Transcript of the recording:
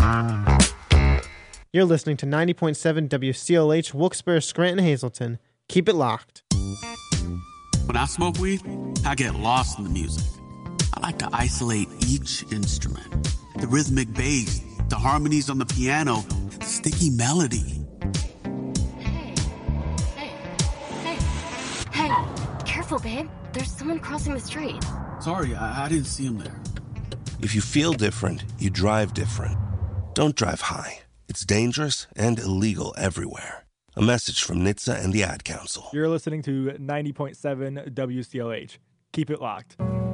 You're listening to 90.7 WCLH, Wilkes-Barre, Scranton, Hazleton. Keep it locked. When I smoke weed, I get lost in the music. I like to isolate each instrument. The rhythmic bass, the harmonies on the piano, the sticky melody. Hey, careful, babe. There's someone crossing the street. Sorry, I didn't see him there. If you feel different, you drive different. Don't drive high. It's dangerous and illegal everywhere. A message from NHTSA and the Ad Council. You're listening to 90.7 WCLH. Keep it locked.